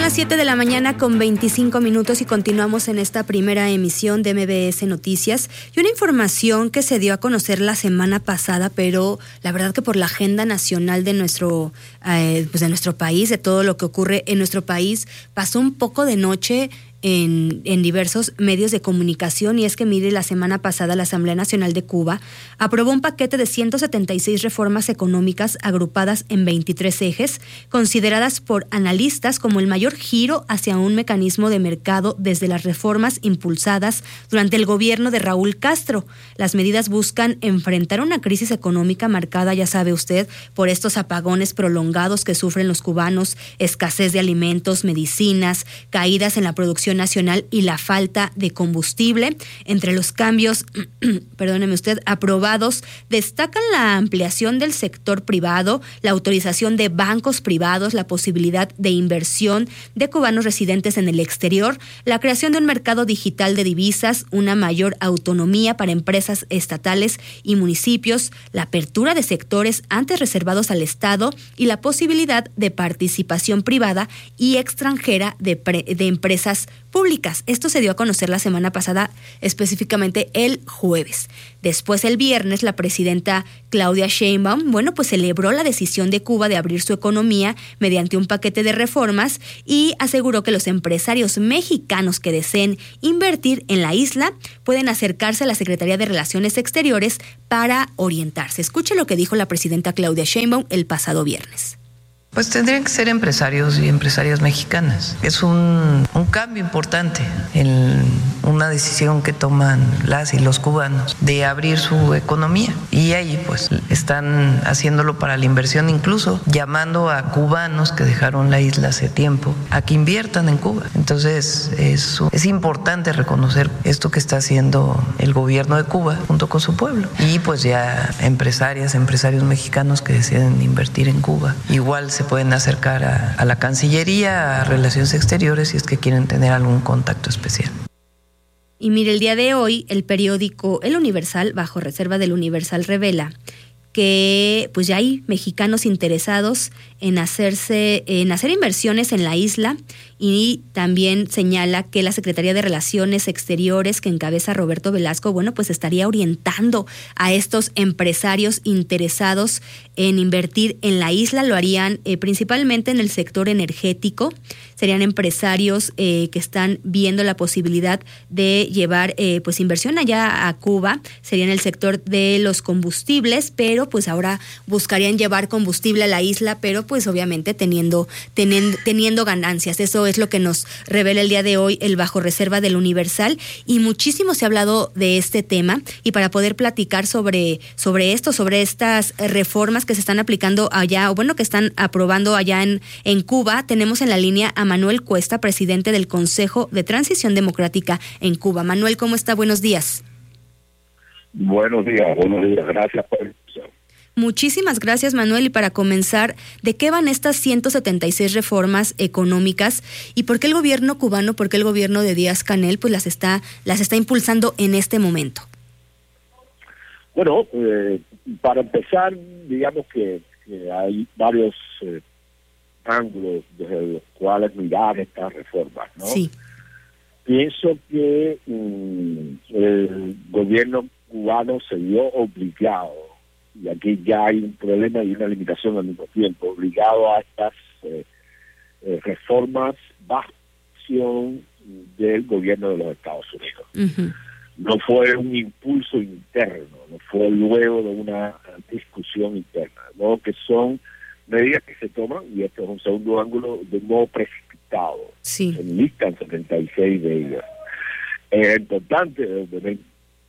las 7 de la mañana con 25 minutos y continuamos en esta primera emisión de MBS Noticias y una información que se dio a conocer la semana pasada, pero la verdad que por la agenda nacional de nuestro país, de todo lo que ocurre en nuestro país, pasó un poco de noche en diversos medios de comunicación, y es que mire, la semana pasada la Asamblea Nacional de Cuba aprobó un paquete de 176 reformas económicas agrupadas en 23 ejes, consideradas por analistas como el mayor giro hacia un mecanismo de mercado desde las reformas impulsadas durante el gobierno de Raúl Castro. Las medidas buscan enfrentar una crisis económica marcada, ya sabe usted, por estos apagones prolongados que sufren los cubanos, escasez de alimentos, medicinas, caídas en la producción nacional y la falta de combustible. Entre los cambios, perdóneme usted, aprobados, destacan la ampliación del sector privado, la autorización de bancos privados, la posibilidad de inversión de cubanos residentes en el exterior, la creación de un mercado digital de divisas, una mayor autonomía para empresas estatales y municipios, la apertura de sectores antes reservados al Estado y la posibilidad de participación privada y extranjera de empresas públicas. Esto se dio a conocer la semana pasada, específicamente el jueves. Después, el viernes, la presidenta Claudia Sheinbaum, celebró la decisión de Cuba de abrir su economía mediante un paquete de reformas y aseguró que los empresarios mexicanos que deseen invertir en la isla pueden acercarse a la Secretaría de Relaciones Exteriores para orientarse. Escuche lo que dijo la presidenta Claudia Sheinbaum el pasado viernes. Pues tendrían que ser empresarios y empresarias mexicanas. Es un cambio importante en una decisión que toman las y los cubanos de abrir su economía. Y ahí pues están haciéndolo para la inversión, incluso llamando a cubanos que dejaron la isla hace tiempo a que inviertan en Cuba. Entonces es importante reconocer esto que está haciendo el gobierno de Cuba junto con su pueblo. Y pues ya empresarios mexicanos que deciden invertir en Cuba. Igual se pueden acercar a la Cancillería, a Relaciones Exteriores, si es que quieren tener algún contacto especial. Y mire, el día de hoy el periódico El Universal, bajo reserva del Universal, revela que pues ya hay mexicanos interesados en hacer inversiones en la isla, y también señala que la Secretaría de Relaciones Exteriores, que encabeza Roberto Velasco, estaría orientando a estos empresarios interesados en invertir en la isla. Lo harían principalmente en el sector energético. Serían empresarios que están viendo la posibilidad de llevar inversión allá a Cuba. Sería en el sector de los combustibles, pero pues ahora buscarían llevar combustible a la isla, pero pues obviamente teniendo ganancias. Eso es lo que nos revela el día de hoy el bajo reserva del Universal, y muchísimo se ha hablado de este tema, y para poder platicar sobre estas reformas que se están aplicando allá, que están aprobando allá en Cuba, tenemos en la línea a Manuel Cuesta, presidente del Consejo de Transición Democrática en Cuba. Manuel, ¿cómo está? Buenos días. Buenos días, gracias por el... Muchísimas gracias, Manuel. Y para comenzar, ¿de qué van estas 176 reformas económicas y por qué el gobierno cubano, por qué el gobierno de Díaz-Canel las está impulsando en este momento? Bueno, para empezar, digamos que hay varios ángulos desde los cuales mirar estas reformas, ¿no? Sí. Pienso que el gobierno cubano se vio obligado, y aquí ya hay un problema y una limitación al mismo tiempo, obligado a estas reformas bajo acción del gobierno de los Estados Unidos. Uh-huh. No fue un impulso interno, no fue luego de una discusión interna, ¿no? Que son medidas que se toman, y esto es un segundo ángulo, de modo precipitado. Sí. Se enlistan 76 de ellas. Es importante, obviamente,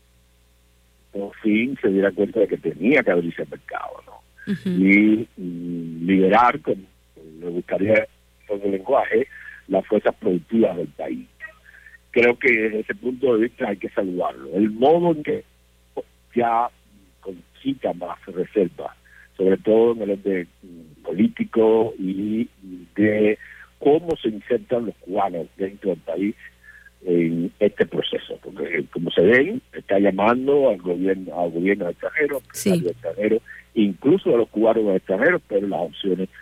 por fin se diera cuenta de que tenía que abrirse el mercado, ¿no? Uh-huh. Y liberar, como le gustaría con el lenguaje, las fuerzas productivas del país. Creo que desde ese punto de vista hay que saludarlo. El modo en que ya concita más reservas, sobre todo en el orden político y de cómo se insertan los cubanos dentro del país en este proceso, porque como se ven, está llamando al gobierno extranjero, sí, extranjero, incluso a los cubanos extranjeros, pero las opciones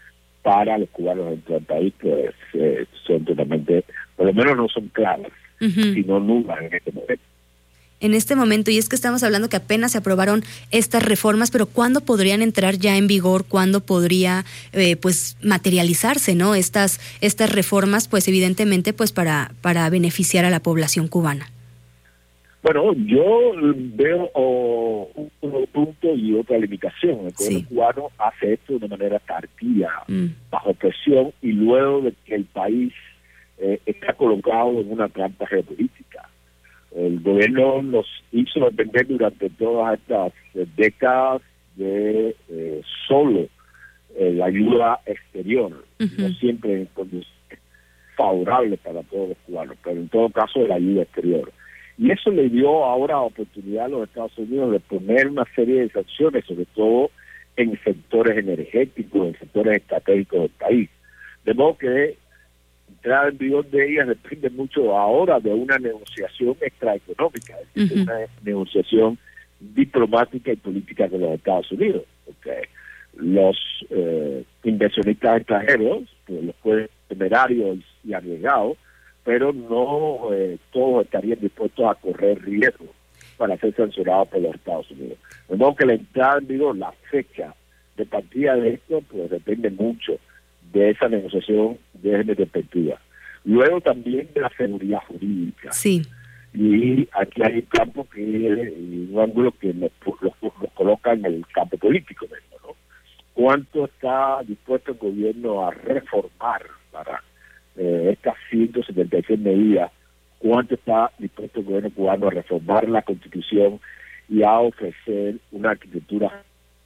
para los cubanos dentro del país, pues son totalmente, por lo menos no son claras, sino nulas en este momento. En este momento, y es que estamos hablando que apenas se aprobaron estas reformas, pero ¿cuándo podrían entrar ya en vigor? ¿Cuándo podría pues materializarse, ¿no? Estas reformas, pues evidentemente pues para beneficiar a la población cubana. Bueno, yo veo un punto y otra limitación. El gobierno cubano hace esto de una manera tardía, bajo presión, y luego de que el país está colocado en una trampa geopolítica. El gobierno nos hizo depender durante todas estas décadas de solo la ayuda exterior, no siempre en condiciones favorables para todos los cubanos, pero en todo caso de la ayuda exterior. Y eso le dio ahora oportunidad a los Estados Unidos de poner una serie de sanciones, sobre todo en sectores energéticos, en sectores estratégicos del país. De modo que entrar en vigor de ellas depende mucho ahora de una negociación extraeconómica, es decir, una negociación diplomática y política con los Estados Unidos. Porque los inversionistas extranjeros, pues los pueden temerarios y arriesgados, pero no todos estarían dispuestos a correr riesgo para ser sancionados por los Estados Unidos. De modo que la entrada en vigor, la fecha de partida de esto, pues depende mucho de esa negociación desde perspectiva. Luego también de la seguridad jurídica. Sí. Y aquí hay un campo un ángulo que nos coloca en el campo político mismo, ¿no? ¿Cuánto está dispuesto el gobierno a reformar para estas 176 medidas? ¿Cuánto está dispuesto el gobierno cubano a reformar la Constitución y a ofrecer una arquitectura?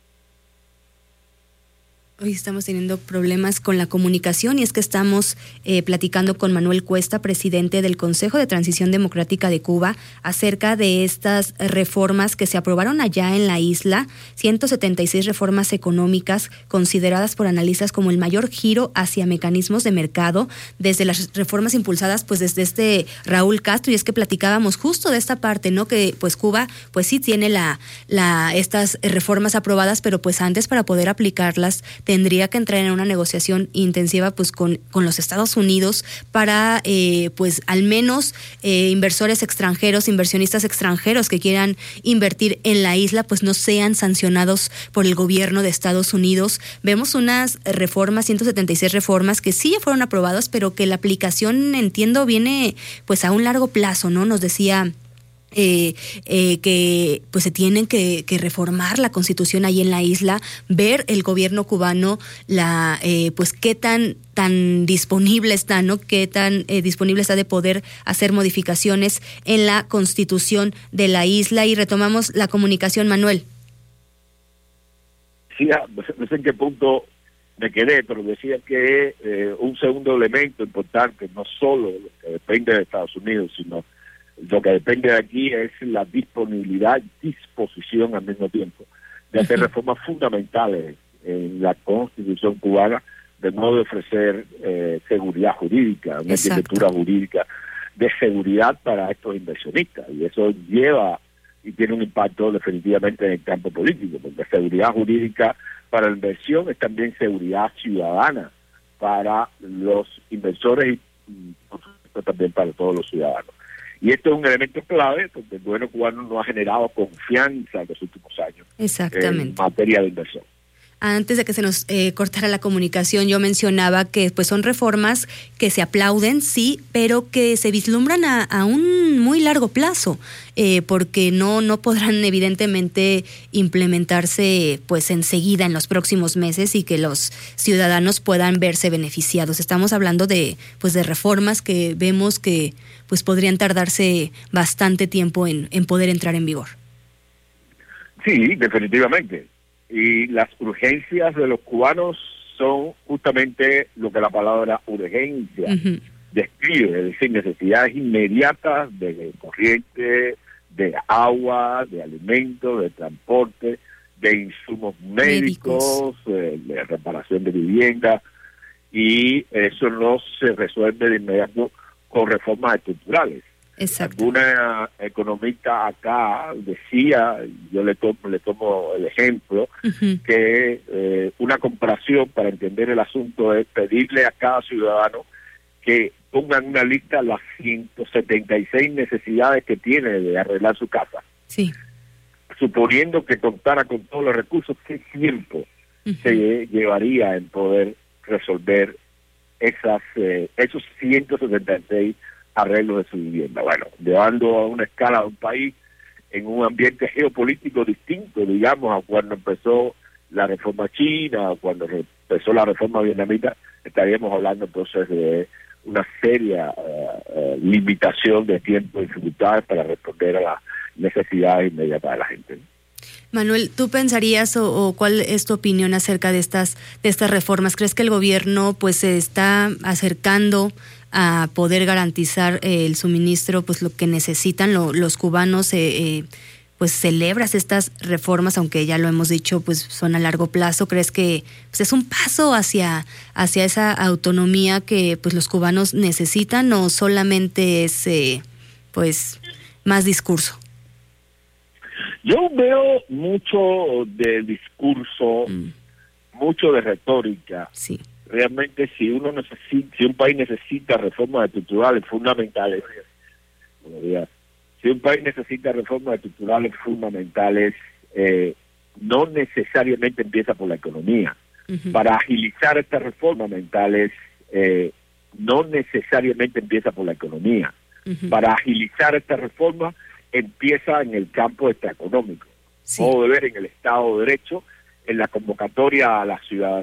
Hoy estamos teniendo problemas con la comunicación y es que estamos platicando con Manuel Cuesta, presidente del Consejo de Transición Democrática de Cuba, acerca de estas reformas que se aprobaron allá en la isla, 176 reformas económicas consideradas por analistas como el mayor giro hacia mecanismos de mercado, desde las reformas impulsadas pues desde Raúl Castro, y es que platicábamos justo de esta parte, ¿no? Que pues Cuba pues sí tiene estas reformas aprobadas, pero pues antes para poder aplicarlas tendría que entrar en una negociación intensiva pues con los Estados Unidos para pues al menos inversores extranjeros, inversionistas extranjeros que quieran invertir en la isla pues no sean sancionados por el gobierno de Estados Unidos. Vemos unas reformas, 176 reformas que sí ya fueron aprobadas, pero que la aplicación, entiendo, viene pues a un largo plazo, ¿no? Nos decía que pues se tienen que reformar la Constitución ahí en la isla, ver el gobierno cubano pues qué tan disponible está, ¿no? Qué tan disponible está de poder hacer modificaciones en la Constitución de la isla. Y retomamos la comunicación, Manuel. Sí, no sé en qué punto me quedé, pero decía que un segundo elemento importante, no solo lo que depende de Estados Unidos, sino lo que depende de aquí es la disponibilidad y disposición al mismo tiempo de hacer reformas fundamentales en la Constitución cubana, de modo de ofrecer seguridad jurídica, una arquitectura jurídica de seguridad para estos inversionistas. Y eso lleva y tiene un impacto definitivamente en el campo político, porque seguridad jurídica para la inversión es también seguridad ciudadana para los inversores y por supuesto también para todos los ciudadanos. Y esto es un elemento clave porque el gobierno cubano no ha generado confianza en los últimos años en materia de inversión. Antes de que se nos cortara la comunicación, yo mencionaba que pues son reformas que se aplauden, sí, pero que se vislumbran a un muy largo plazo, porque no podrán evidentemente implementarse pues enseguida en los próximos meses y que los ciudadanos puedan verse beneficiados. Estamos hablando de reformas que vemos que pues podrían tardarse bastante tiempo en poder entrar en vigor. Sí, definitivamente. Y las urgencias de los cubanos son justamente lo que la palabra urgencia describe, es decir, necesidades inmediatas de corriente, de agua, de alimentos, de transporte, de insumos médicos, de reparación de vivienda, y eso no se resuelve de inmediato con reformas estructurales. Exacto. Alguna economista acá decía, yo le tomo el ejemplo, que una comparación para entender el asunto es pedirle a cada ciudadano que pongan una lista las 176 necesidades que tiene de arreglar su casa. Sí. Suponiendo que contara con todos los recursos, ¿qué tiempo se llevaría en poder resolver esos 176 arreglos de su vivienda? Bueno, llevando a una escala de un país en un ambiente geopolítico distinto, digamos, a cuando empezó la reforma china, o cuando empezó la reforma vietnamita, estaríamos hablando entonces de una seria limitación de tiempo y dificultades para responder a las necesidades inmediatas de la gente, ¿no? Manuel, ¿tú pensarías o cuál es tu opinión acerca de estas reformas? ¿Crees que el gobierno pues se está acercando a poder garantizar el suministro, pues lo que necesitan los cubanos? Pues celebras estas reformas, aunque ya lo hemos dicho, pues son a largo plazo. ¿Crees que pues es un paso hacia esa autonomía que pues los cubanos necesitan, o solamente es pues más discurso? Yo veo mucho de discurso, mucho de retórica. Sí. Realmente, si un país necesita reformas estructurales fundamentales, si un país necesita reformas estructurales fundamentales, no necesariamente empieza por la economía. Para agilizar estas reformas fundamentales, no necesariamente empieza por la economía. Para agilizar esta reforma, empieza en el campo económico. Sí. Modo de ver en el Estado de Derecho, en la convocatoria a la ciudadanía